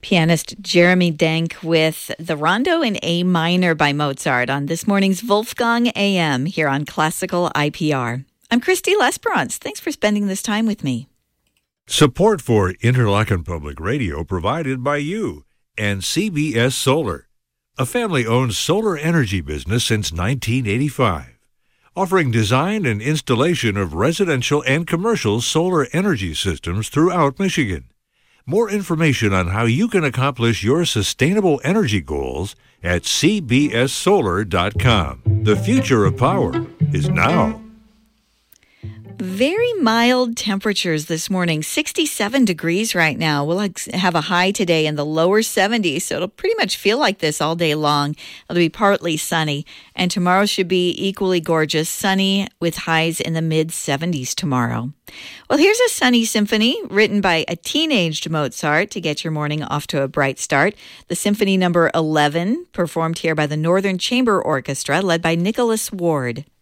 Pianist Jeremy Denk with the Rondo in A minor by Mozart on this morning's Wolfgang AM here on Classical IPR. I'm Christy Lesperance. Thanks for spending this time with me. Support for Interlochen Public Radio provided by you and CBS Solar, a family-owned solar energy business since 1985, offering design and installation of residential and commercial solar energy systems throughout Michigan. More information on how you can accomplish your sustainable energy goals at cbssolar.com. The future of power is now. Very mild temperatures this morning, 67 degrees right now. We'll have a high today in the lower 70s, so it'll pretty much feel like this all day long. It'll be partly sunny, and tomorrow should be equally gorgeous, sunny with highs in the mid-70s tomorrow. Well, here's a sunny symphony written by a teenaged Mozart to get your morning off to a bright start. The Symphony Number 11, performed here by the Northern Chamber Orchestra, led by Nicholas Ward.